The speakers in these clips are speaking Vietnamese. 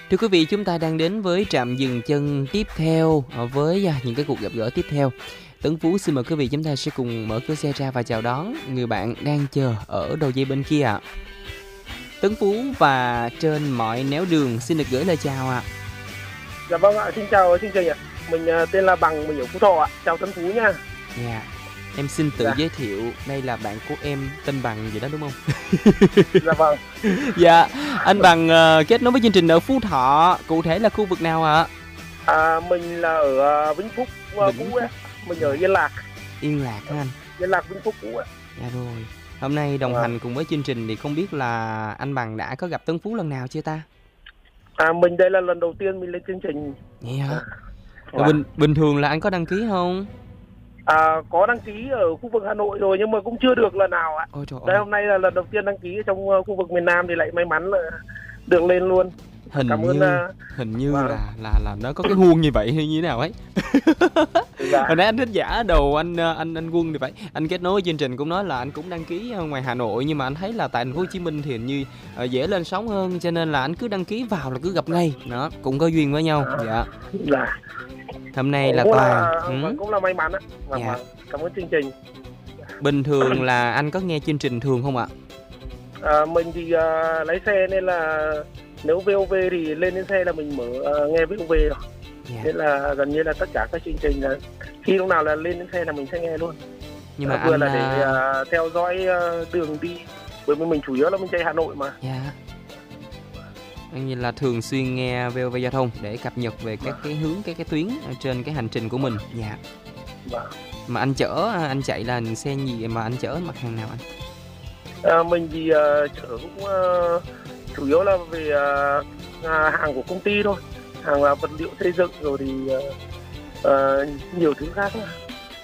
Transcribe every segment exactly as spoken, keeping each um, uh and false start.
Thưa quý vị, chúng ta đang đến với trạm dừng chân tiếp theo với những cái cuộc gặp gỡ tiếp theo. Tấn Phú xin mời quý vị chúng ta sẽ cùng mở cửa xe ra và chào đón người bạn đang chờ ở đầu dây bên kia ạ. Tấn Phú và trên mọi néo đường xin được gửi lời chào ạ. Dạ vâng ạ, xin chào chương trình ạ. Mình tên là Bằng, mình ở Phú Thọ ạ. Chào Tấn Phú nha. Dạ. Em xin tự Dạ. giới thiệu, đây là bạn của em tên Bằng gì đó đúng không? Dạ vâng. Dạ, anh Bằng uh, kết nối với chương trình ở Phú Thọ, cụ thể là khu vực nào ạ? À, mình là ở uh, Vĩnh Phúc uh, Vĩnh cũ ấy. Mình ở Yên Lạc. Yên Lạc hả anh? Yên Lạc Vĩnh Phúc cũ ấy. Dạ rồi. Hôm nay đồng Vâng. hành cùng với chương trình thì không biết là anh Bằng đã có gặp Tấn Phú lần nào chưa ta? À, mình đây là lần đầu tiên mình lên chương trình. Vậy hả? Vâng. Bình bình thường là anh có đăng ký không? À, có đăng ký ở khu vực Hà Nội rồi nhưng mà cũng chưa được lần nào ạ. Ôi trời Đây ơi, hôm nay là lần đầu tiên đăng ký ở trong uh, khu vực miền Nam thì lại may mắn là được lên luôn. hình Cảm như ơn, uh, hình như vâng. là là là nó có cái huông như vậy hay như thế nào ấy. Dạ. Hồi nãy anh thích giả đồ anh anh anh Quân thì phải. Anh kết nối với chương trình cũng nói là anh cũng đăng ký ngoài Hà Nội, nhưng mà anh thấy là tại thành phố Hồ Chí Minh thì hình như uh, dễ lên sóng hơn, cho nên là anh cứ đăng ký vào là cứ gặp ngay. Đó, cũng có duyên với nhau. À. Dạ. Dạ. Hôm nay là cũng toàn là, ừ. vâng, cũng là may mắn á. Vâng, Dạ. vâng. Cảm ơn chương trình. Bình thường là anh có nghe chương trình thường không ạ? À, mình thì uh, lái xe nên là nếu vê o vê thì lên đến xe là mình mở uh, nghe vê o vê rồi. Dạ. Nên là gần như là tất cả các chương trình là khi lúc nào là lên đến xe là mình sẽ nghe luôn. Nhưng mà À, vừa anh là để à, uh, theo dõi uh, đường đi, bởi vì mình chủ yếu là mình chạy Hà Nội mà. dạ. Anh như là thường xuyên nghe vê o vê Giao thông để cập nhật về các cái hướng, cái cái tuyến ở trên cái hành trình của mình. Dạ. Vâng. Mà anh chở, anh chạy là xe gì mà anh chở mặt hàng nào anh? À, mình thì uh, chở cũng uh, chủ yếu là về uh, hàng của công ty thôi, hàng là vật liệu xây dựng rồi thì uh, uh, nhiều thứ khác nữa.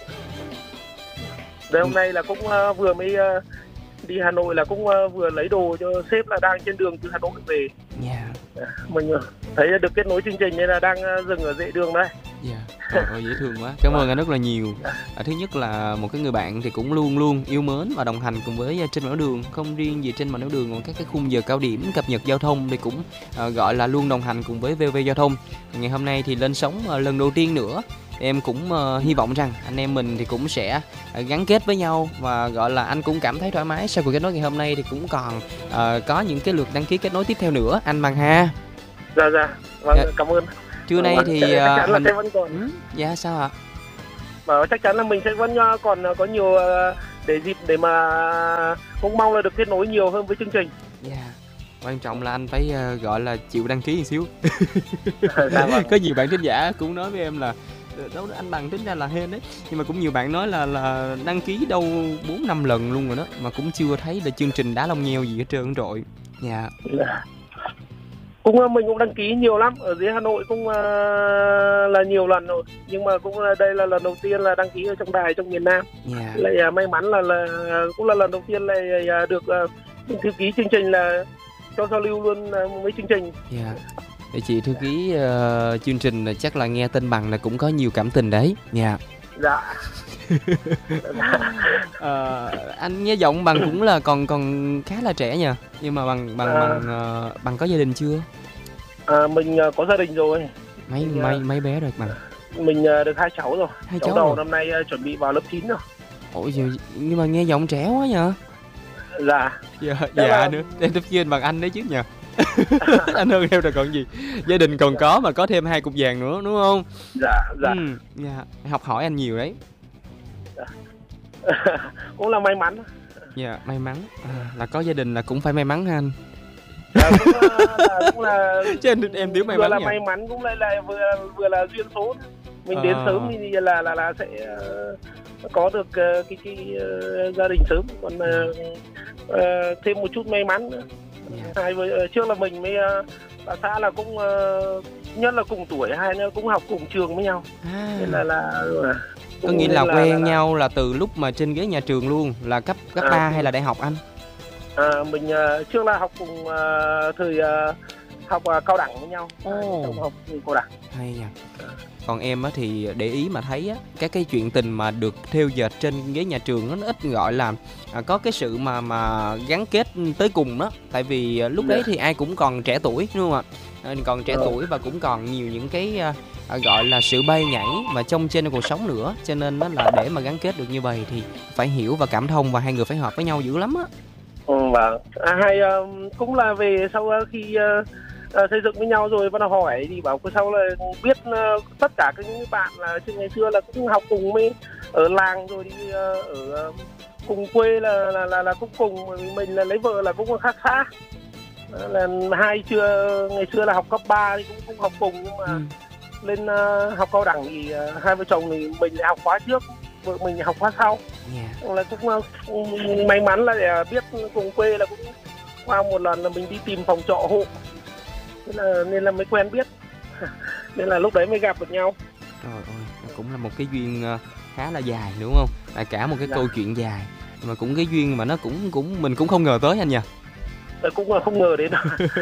Đây hôm nay là cũng uh, vừa mới uh, đi Hà Nội là cũng uh, vừa lấy đồ cho sếp là đang trên đường từ Hà Nội về. Dạ. Mình uh, thấy được kết nối chương trình nên là đang uh, dừng ở dễ đường đây. Dạ. Trời ơi, dễ thương quá. Cảm ơn anh rất là nhiều. À, thứ nhất là một cái người bạn thì cũng luôn luôn yêu mến và đồng hành cùng với trên nẻo đường, không riêng gì trên mọi nẻo đường, còn các cái khung giờ cao điểm cập nhật giao thông thì cũng à, gọi là luôn đồng hành cùng với vê o vê Giao thông. Ngày hôm nay thì lên sóng à, lần đầu tiên nữa. Em cũng uh, hy vọng rằng anh em mình thì cũng sẽ uh, gắn kết với nhau, và gọi là anh cũng cảm thấy thoải mái sau cuộc kết nối ngày hôm nay, thì cũng còn uh, có những cái lượt đăng ký kết nối tiếp theo nữa anh Bằng ha. Dạ dạ, vâng, Dạ. cảm ơn. Trưa nay Vâng, thì chắc chắn là uh, hành... sẽ vẫn còn. ừ, dạ sao ạ? Và chắc chắn là mình sẽ vẫn uh, còn uh, có nhiều uh, để dịp để mà cũng mong là được kết nối nhiều hơn với chương trình. Dạ. Quan trọng là anh phải uh, gọi là chịu đăng ký một xíu. Dạ, vâng. Có nhiều bạn thính giả cũng nói với em là đâu anh Bằng tính ra là hên đấy, nhưng mà cũng nhiều bạn nói là là đăng ký đâu bốn năm lần luôn rồi đó mà cũng chưa thấy là chương trình đá lông nheo gì hết trơn trội. Dạ. Dạ. Cũng uh, mình cũng đăng ký nhiều lắm ở dưới Hà Nội cũng uh, là nhiều lần rồi, nhưng mà cũng uh, đây là lần đầu tiên là đăng ký ở trong đài trong miền Nam. Dạ. Lại uh, may mắn là là cũng là lần đầu tiên lại uh, được uh, thư ký chương trình là cho giao lưu luôn uh, với chương trình. Dạ. Để chị thư ký uh, chương trình là chắc là nghe tên Bằng là cũng có nhiều cảm tình đấy. Dạ. Dạ. uh, anh nghe giọng Bằng cũng là còn còn khá là trẻ nhờ, nhưng mà Bằng bằng à, bằng uh, Bằng có gia đình chưa? À, mình uh, có gia đình rồi. Mấy mình, mấy uh, mấy bé rồi Bằng? Mình uh, được hai cháu rồi. Hai cháu, cháu đầu rồi. Năm nay uh, chuẩn bị vào lớp chín rồi. Ôi giời, nhưng mà nghe giọng trẻ quá nhờ. Dạ. Dạ, dạ dạ là... nữa, em thích với anh Bằng anh đấy chứ nhờ. Anh hơn em rồi còn gì. Gia đình còn có mà có thêm hai cục vàng nữa đúng không? Dạ, dạ. Ừ, dạ. Học hỏi anh nhiều đấy. Dạ. Cũng là may mắn. Dạ, may mắn à, là có gia đình là cũng phải may mắn ha anh. Dạ, cũng là, cũng là chứ em, em thiếu may vừa mắn là nhỉ? may mắn cũng lại là vừa vừa là duyên số. Mình à. đến sớm thì là là là sẽ uh, có được uh, cái cái uh, gia đình sớm, còn uh, uh, thêm một chút may mắn nữa. Yeah. Hai với uh, trước là mình với uh, bà xã là cũng uh, nhất là cùng tuổi, hai nữa cũng học cùng trường với nhau. À. Nên là là uh, có nghĩa là, là quen là, là, nhau là từ lúc mà trên ghế nhà trường luôn, là cấp cấp à, ba hay là đại học anh? À, mình uh, trước là học cùng uh, thời uh, học uh, cao đẳng với nhau. Ồ. Trong học cao đẳng. Hay nha. Còn em á thì để ý mà thấy á, các cái chuyện tình mà được thêu dệt trên ghế nhà trường đó, nó ít gọi là à, có cái sự mà mà gắn kết tới cùng đó. Tại vì à, lúc đấy thì ai cũng còn trẻ tuổi đúng không ạ? À, còn trẻ tuổi và cũng còn nhiều những cái à, à, gọi là sự bay nhảy mà trong trên cuộc sống nữa. Cho nên đó là để mà gắn kết được như vậy thì phải hiểu và cảm thông, và hai người phải hợp với nhau dữ lắm á. Ừ, vâng. À, hay uh, cũng là về sau uh, khi uh, uh, xây dựng với nhau rồi bắt đầu hỏi thì bảo sau là biết uh, tất cả các những bạn là từ ngày xưa là cũng học cùng với ở làng rồi đi uh, ở uh, cùng quê là là là, là cũng cùng, mình là lấy vợ là cũng khác xa. Là hai chưa ngày xưa là học cấp ba thì cũng không học cùng, nhưng mà ừ. lên uh, học cao đẳng thì uh, hai vợ chồng thì mình lại học khóa trước, vợ mình học khóa sau. Yeah. Là cũng uh, may mắn là biết cùng quê, là cũng qua một lần là mình đi tìm phòng trọ hộ, nên là, nên là mới quen biết. Nên là lúc đấy mới gặp được nhau. Trời ơi, cũng là một cái duyên uh, khá là dài đúng không? Là cả một cái dạ. câu chuyện dài, mà cũng cái duyên mà nó cũng cũng mình cũng không ngờ tới anh nhỉ. Cũng không ngờ đến.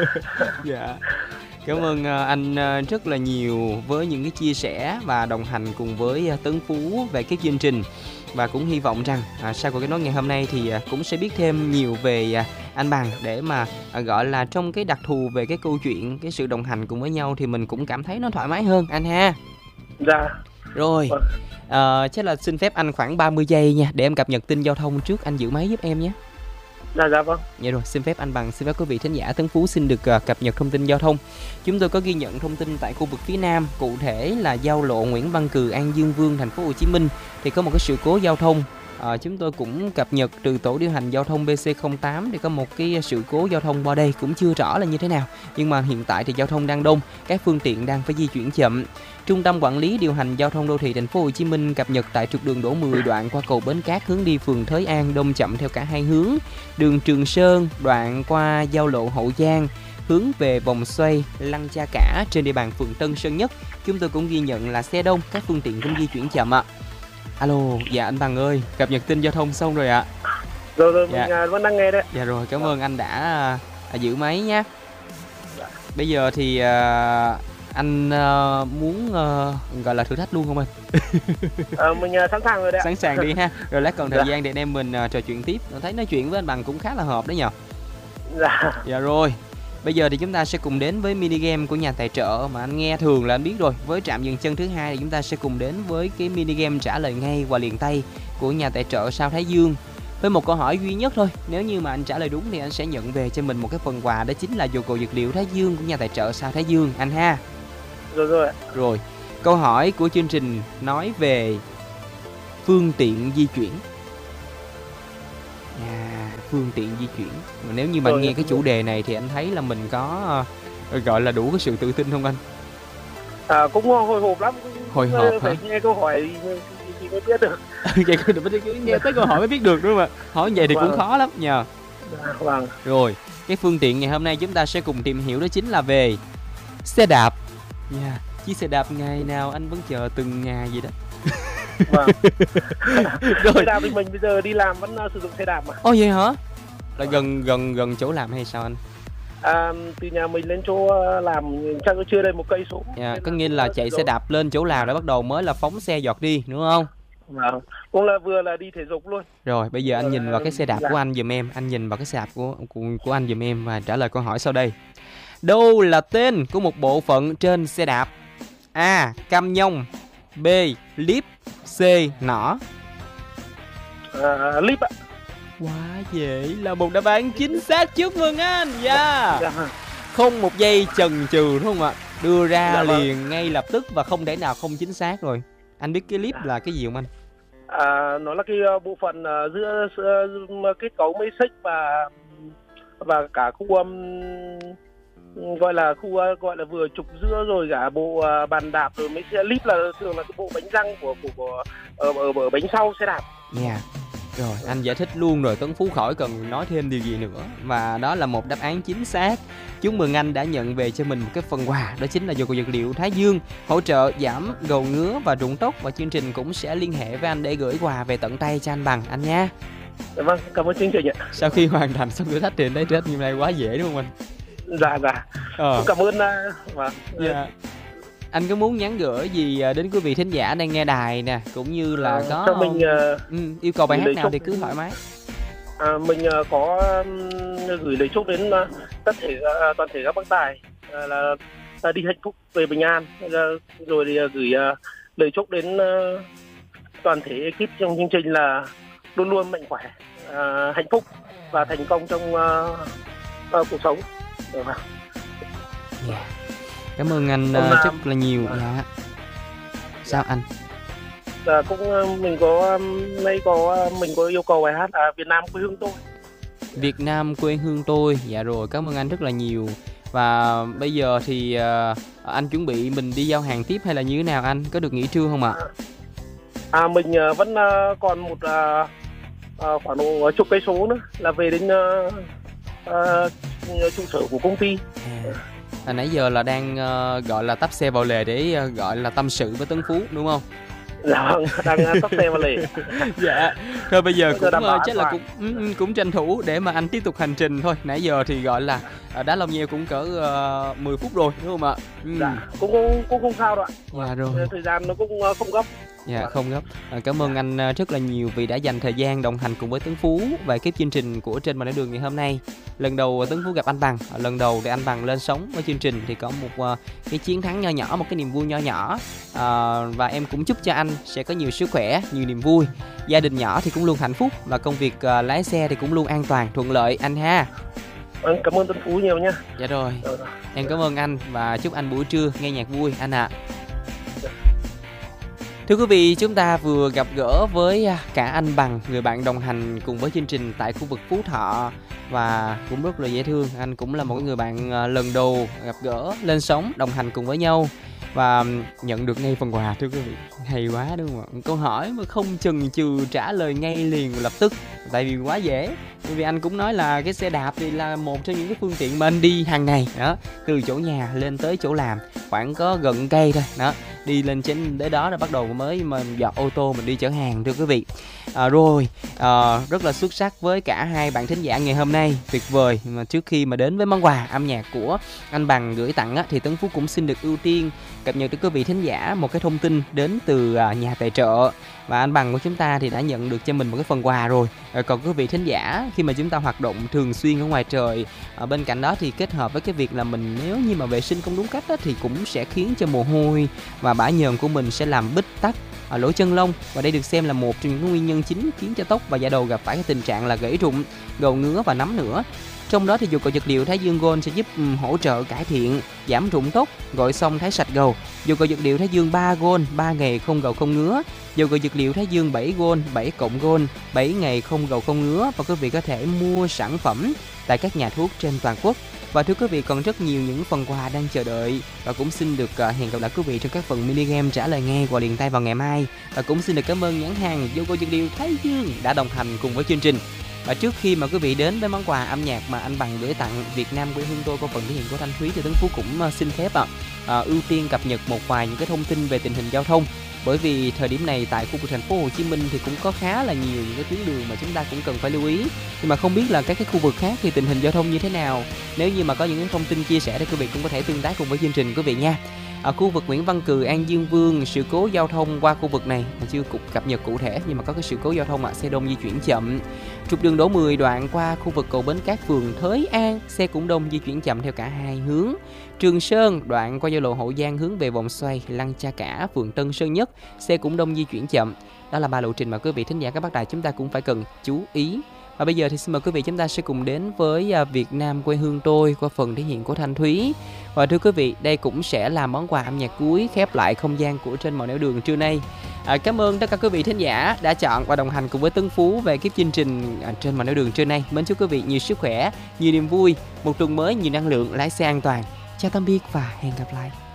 Dạ. Cảm ơn anh rất là nhiều với những cái chia sẻ và đồng hành cùng với Tấn Phú về cái chương trình. Và cũng hy vọng rằng à, sau cuộc cái nói ngày hôm nay thì à, cũng sẽ biết thêm nhiều về à, anh Bằng, để mà à, gọi là trong cái đặc thù về cái câu chuyện, cái sự đồng hành cùng với nhau thì mình cũng cảm thấy nó thoải mái hơn anh ha. Dạ. Rồi. À, chắc là xin phép anh khoảng ba mươi giây nha, để em cập nhật tin giao thông trước, anh giữ máy giúp em nhé. Dạ, dạ vâng. Dạ rồi, xin phép anh Bằng, xin phép quý vị thính giả, Tấn Phú xin được uh, cập nhật thông tin giao thông. Chúng tôi có ghi nhận thông tin tại khu vực phía Nam, cụ thể là giao lộ Nguyễn Văn Cừ, An Dương Vương, thành phố Hồ Chí Minh thì có một cái sự cố giao thông. À, chúng tôi cũng cập nhật từ tổ điều hành giao thông B C không tám thì có một cái sự cố giao thông qua đây, cũng chưa rõ là như thế nào, nhưng mà hiện tại thì giao thông đang đông, các phương tiện đang phải di chuyển chậm. Trung tâm quản lý điều hành giao thông đô thị thành phố Hồ Chí Minh cập nhật tại trục đường Đỗ mười đoạn qua cầu Bến Cát hướng đi phường Thới An đông chậm theo cả hai hướng. Đường Trường Sơn đoạn qua giao lộ Hậu Giang hướng về vòng xoay Lăng Cha Cả trên địa bàn phường Tân Sơn Nhất, chúng tôi cũng ghi nhận là xe đông, các phương tiện cũng di chuyển chậm ạ. Alo, dạ anh Bằng ơi, cập nhật tin giao thông xong rồi ạ. Rồi rồi, dạ. Mình vẫn đang nghe đấy. Dạ rồi, cảm ơn anh đã à, giữ máy nhé. Dạ. Bây giờ thì à, anh uh, muốn uh, gọi là thử thách luôn không anh? Ờ, mình uh, sẵn sàng rồi đấy ạ. Sẵn sàng đi ha. Rồi lát còn thời dạ. gian để anh em mình uh, trò chuyện tiếp. Tôi thấy nói chuyện với anh Bằng cũng khá là hợp đấy nhờ. Dạ. Dạ rồi. Bây giờ thì chúng ta sẽ cùng đến với mini game của nhà tài trợ mà anh nghe thường là anh biết rồi. Với trạm dừng chân thứ hai thì chúng ta sẽ cùng đến với cái mini game trả lời ngay và liền tay của nhà tài trợ Sao Thái Dương. Với một câu hỏi duy nhất thôi, nếu như mà anh trả lời đúng thì anh sẽ nhận về cho mình một cái phần quà, đó chính là dầu cầu dược liệu Thái Dương của nhà tài trợ Sao Thái Dương anh ha. Rồi rồi. Rồi, câu hỏi của chương trình nói về phương tiện di chuyển. À, phương tiện di chuyển. Mà nếu như mà anh nghe cái chủ đề này thì anh thấy là mình có uh, gọi là đủ cái sự tự tin không anh? À, cũng hồi hộp lắm. Hồi hộp phải hả? Nghe câu hỏi thì mới biết được. Vậy nghe tới câu hỏi mới biết được đúng không ạ? Hỏi vậy thì vâng. cũng khó lắm nhờ. Vâng. Rồi, cái phương tiện ngày hôm nay chúng ta sẽ cùng tìm hiểu đó chính là về xe đạp. Nha. Yeah. Chiếc xe đạp ngày nào anh vẫn chờ từng ngày vậy đó. Vâng. Rồi. Xe đạp thì mình bây giờ đi làm vẫn uh, sử dụng xe đạp mà. Ồ vậy hả? Là vâng. gần gần gần chỗ làm hay sao anh? À, từ nhà mình lên chỗ làm chắc có chưa đây một cây số. Yeah, có nghĩa là chạy xe đạp lên chỗ làm đã bắt đầu mới là phóng xe giọt đi đúng không? Vâng. Cũng là vừa là đi thể dục luôn. Rồi bây giờ anh rồi, nhìn vào cái xe đạp của anh giùm em, anh nhìn vào cái xe đạp của của, của anh giùm em và trả lời câu hỏi sau đây. Đâu là tên của một bộ phận trên xe đạp? A. Cam nhông. B. Líp. C. Nỏ. À, líp ạ. Quá dễ, là một đáp án chính xác, chúc mừng anh. Yeah. Dạ. Không một giây chần chừ đúng không ạ? Đưa ra dạ, liền vâng. ngay lập tức và không thể nào không chính xác rồi. Anh biết cái líp là cái gì không anh? À, nó là cái bộ phận uh, giữa, giữa kết cấu máy xích và và cả khu um, gọi là khu uh, gọi là vừa trục giữa rồi cả bộ uh, bàn đạp, rồi mấy xe líp là thường là cái bộ bánh răng của của, của ở, ở, ở bánh sau xe đạp. Dạ. Yeah. Rồi, anh giải thích luôn rồi, Tấn Phú khỏi cần nói thêm điều gì nữa. Và đó là một đáp án chính xác. Chúc mừng anh đã nhận về cho mình một cái phần quà, đó chính là dầu cầu dược liệu Thái Dương, hỗ trợ giảm gầu ngứa và rụng tóc. Và chương trình cũng sẽ liên hệ với anh để gửi quà về tận tay cho anh Bằng anh nha. Dạ vâng, cảm ơn chương trình ạ. Sau khi hoàn thành xong thử thách thì anh thấy thử thách như này quá dễ đúng không anh? Dạ dạ. Ờ. Cũng cảm ơn và Dạ. Anh có muốn nhắn gửi gì đến quý vị thính giả đang nghe đài nè, cũng như là à, có cho mình uh, ừ, yêu cầu bài hát nào chúc... thì cứ thoải mái. À, mình uh, có um, gửi lời chúc đến uh, tất thể uh, toàn thể các bác tài uh, là uh, đi hạnh phúc về bình an, uh, rồi thì uh, gửi uh, lời chúc đến uh, toàn thể ekip trong chương trình là luôn luôn mạnh khỏe, uh, hạnh phúc và thành công trong uh, uh, cuộc sống. Được không? Yeah. Cảm ơn anh uh, rất là nhiều. Dạ. Yeah. Sao anh? Dạ, cũng mình có nay có mình có yêu cầu bài hát à, Việt Nam quê hương tôi. Việt Nam quê hương tôi. Dạ rồi, cảm ơn anh rất là nhiều. Và bây giờ thì uh, anh chuẩn bị mình đi giao hàng tiếp hay là như thế nào anh? Có được nghỉ trưa không ạ? À? à mình uh, vẫn uh, còn một uh, uh, khoảng độ chục cây số nữa là về đến uh, uh, trụ sở của công ty. À. À, nãy giờ là đang uh, gọi là tấp xe vào lề để uh, gọi là tâm sự với Tấn Phú đúng không? Dạ vâng, đang tấp xe vào lề. Dạ. Thôi bây giờ cũng uh, chắc là cũng um, cũng tranh thủ để mà anh tiếp tục hành trình thôi. Nãy giờ thì gọi là uh, đá lông nheo cũng cỡ uh, mười phút rồi đúng không ạ? Ừ. Dạ, cũng cũng không sao đâu ạ. Dạ rồi. Thời gian nó cũng uh, không gấp. Dạ không gấp. À, cảm ơn anh rất là nhiều vì đã dành thời gian đồng hành cùng với Tấn Phú về cái chương trình của Trên Mọi Nẻo Đường ngày hôm nay. Lần đầu Tấn Phú gặp anh Bằng, lần đầu để anh Bằng lên sóng với chương trình thì có một uh, cái chiến thắng nho nhỏ, một cái niềm vui nho nhỏ. À, và em cũng chúc cho anh sẽ có nhiều sức khỏe, nhiều niềm vui. Gia đình nhỏ thì cũng luôn hạnh phúc và công việc uh, lái xe thì cũng luôn an toàn, thuận lợi anh ha. Cảm ơn Tấn Phú nhiều nha. Dạ rồi. rồi. Em cảm ơn anh và chúc anh buổi trưa nghe nhạc vui anh ạ. À. Thưa quý vị, chúng ta vừa gặp gỡ với cả anh Bằng, người bạn đồng hành cùng với chương trình tại khu vực Phú Thọ và cũng rất là dễ thương. Anh cũng là một người bạn lần đầu gặp gỡ, lên sóng, đồng hành cùng với nhau và nhận được ngay phần quà. Thưa quý vị, hay quá đúng không ạ? Câu hỏi mà không chần chừ trả lời ngay liền lập tức, tại vì quá dễ. Bởi vì anh cũng nói là cái xe đạp thì là một trong những cái phương tiện mà anh đi hàng ngày đó, từ chỗ nhà lên tới chỗ làm khoảng có gần cây thôi đó, đi lên trên tới đó là bắt đầu mới mà dọn ô tô mình đi chở hàng. Thưa quý vị, à, rồi à, rất là xuất sắc với cả hai bạn thính giả ngày hôm nay, tuyệt vời. Mà trước khi mà đến với món quà âm nhạc của anh Bằng gửi tặng á, thì Tấn Phú cũng xin được ưu tiên cập nhật tới quý vị thính giả một cái thông tin đến từ à, nhà tài trợ. Và anh Bằng của chúng ta thì đã nhận được cho mình một cái phần quà rồi. À, còn quý vị thính giả, khi mà chúng ta hoạt động thường xuyên ở ngoài trời, à, bên cạnh đó thì kết hợp với cái việc là mình nếu như mà vệ sinh không đúng cách đó, thì cũng sẽ khiến cho mồ hôi và bã nhờn của mình sẽ làm bít tắc à, lỗ chân lông, và đây được xem là một trong những nguyên nhân chính khiến cho tóc và da đầu gặp phải cái tình trạng là gãy rụng, gầu ngứa và nấm nữa. Trong đó thì dầu cầu dược liệu Thái Dương Gold sẽ giúp um, hỗ trợ cải thiện, giảm rụng tóc, gội xong thái sạch gầu. Dầu cầu dược liệu Thái Dương ba Gold, ba ngày không gầu không ngứa. Dầu cầu dược liệu Thái Dương bảy Gold, bảy cộng Gold, bảy ngày không gầu không ngứa. Và quý vị có thể mua sản phẩm tại các nhà thuốc trên toàn quốc. Và thưa quý vị, còn rất nhiều những phần quà đang chờ đợi, và cũng xin được uh, hẹn gặp lại quý vị trong các phần mini game trả lời ngay qua liền tay vào ngày mai. Và cũng xin được cảm ơn nhãn hàng dầu cầu dược liệu Thái Dương đã đồng hành cùng với chương trình. Và trước khi mà quý vị đến với món quà âm nhạc mà anh Bằng gửi tặng Việt Nam quê hương tôi qua phần thể hiện của Thanh Thúy, thì Tấn Phú cũng uh, xin phép ạ uh, uh, ưu tiên cập nhật một vài những cái thông tin về tình hình giao thông. Bởi vì thời điểm này tại khu vực thành phố Hồ Chí Minh thì cũng có khá là nhiều những cái tuyến đường mà chúng ta cũng cần phải lưu ý. Nhưng mà không biết là các cái khu vực khác thì tình hình giao thông như thế nào. Nếu như mà có những cái thông tin chia sẻ thì quý vị cũng có thể tương tác cùng với chương trình quý vị nha. Ở khu vực Nguyễn Văn Cừ, An Dương Vương, sự cố giao thông qua khu vực này mà chưa cập nhật cụ thể, nhưng mà có cái sự cố giao thông ạ, xe đông di chuyển chậm. Trục đường Đỗ mười đoạn qua khu vực cầu Bến Cát, phường Thới An, xe cũng đông di chuyển chậm theo cả hai hướng. Trường Sơn đoạn qua giao lộ Hậu Giang hướng về vòng xoay Lăng Cha Cả, phường Tân Sơn Nhất, xe cũng đông di chuyển chậm. Đó là ba lộ trình mà quý vị thính giả các bác đài chúng ta cũng phải cần chú ý. Và bây giờ thì xin mời quý vị chúng ta sẽ cùng đến với Việt Nam quê hương tôi qua phần thể hiện của Thanh Thúy. Và thưa quý vị, đây cũng sẽ là món quà âm nhạc cuối khép lại không gian của Trên Mọi Nẻo Đường trưa nay. À, cảm ơn tất cả quý vị thính giả đã chọn và đồng hành cùng với Tấn Phú về kiếp chương trình à, Trên Mọi Nẻo Đường trưa nay. Mến chúc quý vị nhiều sức khỏe, nhiều niềm vui, một tuần mới nhiều năng lượng, lái xe an toàn. Chào tạm biệt và hẹn gặp lại.